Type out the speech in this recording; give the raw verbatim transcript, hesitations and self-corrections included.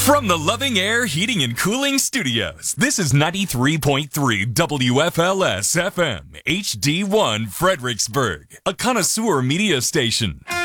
From the Loving Air Heating and Cooling Studios, this is ninety-three point three W F L S F M, H D one Fredericksburg, a connoisseur media station.